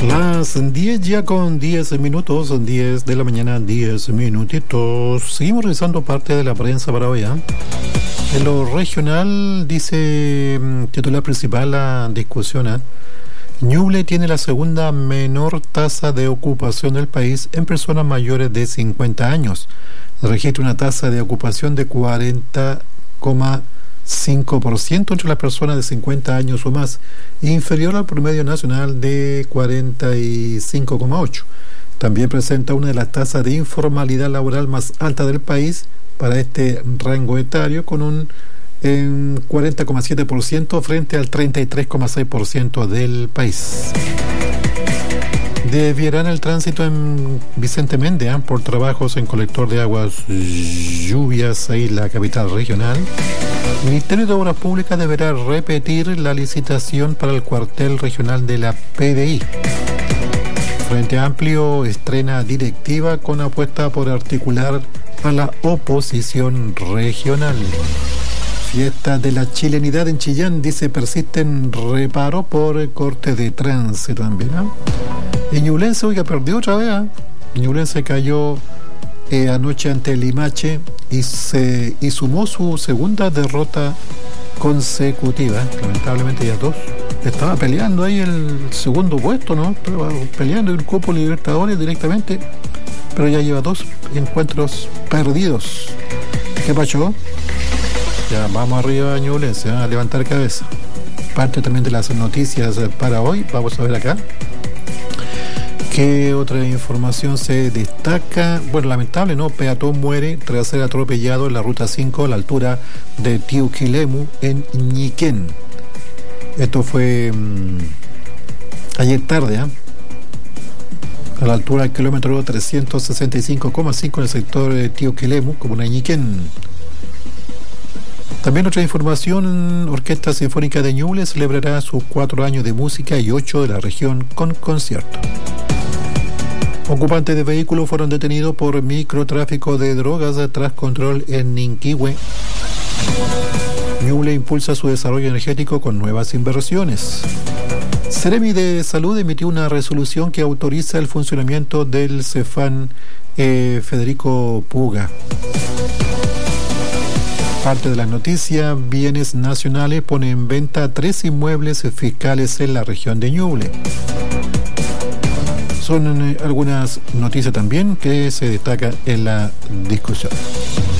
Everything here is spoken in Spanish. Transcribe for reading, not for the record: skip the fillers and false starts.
Las 10 ya con 10 minutos, son 10 de la mañana, 10 minutitos. Seguimos revisando parte de la prensa para hoy. En lo regional, dice titular principal la discusión. Ñuble tiene la segunda menor tasa de ocupación del país en personas mayores de 50 años. Registra una tasa de ocupación de 40,5% entre las personas de 50 años o más, inferior al promedio nacional de 45,8%. También presenta una de las tasas de informalidad laboral más alta del país para este rango etario, con un 40,7% frente al 33,6% del país. Desviarán el tránsito en Vicente Méndez por trabajos en colector de aguas lluvias ahí en la capital regional. El Ministerio de Obras Públicas deberá repetir la licitación para el cuartel regional de la PDI. Frente Amplio estrena directiva con apuesta por articular a la oposición regional. Fiesta de la chilenidad en Chillán, dice, persisten reparo por corte de tránsito también. Y Ñublense, oiga, perdió otra vez. Ñublense cayó anoche ante el Limache y sumó su segunda derrota consecutiva. Lamentablemente ya dos. Estaba peleando ahí el segundo puesto, ¿no? Estaba peleando el Copa Libertadores directamente, pero ya lleva dos encuentros perdidos. ¿Qué pasó? Ya vamos arriba a Ñublense, a levantar cabeza. Parte también de las noticias para hoy. Vamos a ver acá ¿qué otra información se destaca? Bueno, lamentable, ¿no? Peatón muere tras ser atropellado en la ruta 5 a la altura de Tiuquilemu en Ñiquén. Esto fue ayer tarde, a la altura del kilómetro 365,5 en el sector de Tiuquilemu, comuna de Ñiquén. También otra información: Orquesta Sinfónica de Ñuble celebrará sus 4 años de música y 8 de la región con concierto. Ocupantes de vehículos fueron detenidos por microtráfico de drogas tras control en Ninquihue. Ñuble impulsa su desarrollo energético con nuevas inversiones. Seremi de Salud emitió una resolución que autoriza el funcionamiento del Cefam Federico Puga. Parte de las noticias: Bienes Nacionales pone en venta 3 inmuebles fiscales en la región de Ñuble. Son algunas noticias también que se destacan en la discusión.